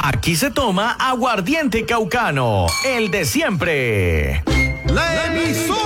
Aquí se toma aguardiente caucano, el de siempre. La emisora